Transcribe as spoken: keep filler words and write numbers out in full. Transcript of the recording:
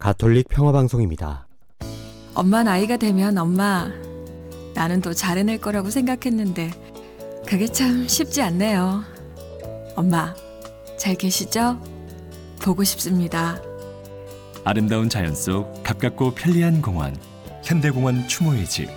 가톨릭 평화방송입니다. 엄마 나이가 되면 엄마 나는 더 잘해낼 거라고 생각했는데 그게 참 쉽지 않네요. 엄마 잘 계시죠? 보고 싶습니다. 아름다운 자연 속 가깝고 편리한 공원, 현대공원 추모의 집.